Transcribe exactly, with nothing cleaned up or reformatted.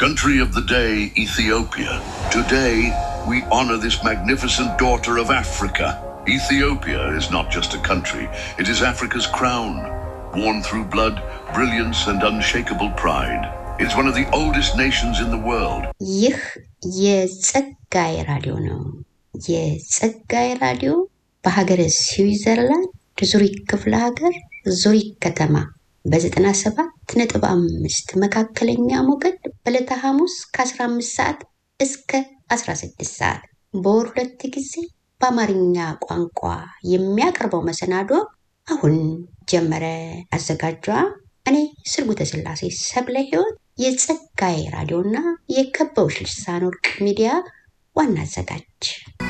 Country of the day, Ethiopia. Today, we honor this magnificent daughter of Africa. Ethiopia is not just a country, it is Africa's crown, worn through blood, brilliance, and unshakable pride. It is one of the oldest nations in the world. ይህ የጸጋይ ራዲዮ ነው። የጸጋይ ራዲዮ በሀገረ ስዊዘርላንድ ዙሪክ ክፍለ ሀገር ዙሪክ ከተማ በ97.5 መካከለኛ ሞገድ በዕለተ ሐሙስ ከ15 ሰዓት እስከ አስራ ስድስት ሰዓት በወር ሁለት ጊዜ በአማርኛ ቋንቋ የሚያቀርበው መሰናዶ አሁን ጀመረ። አዘጋጇ እኔ ስርጉተ ስላሴ ሰብለ ሕይወት የጸጋይ ራዲዮና የከበውሽ ልሳን ወርቅ ሚዲያ ዋና አዘጋጅ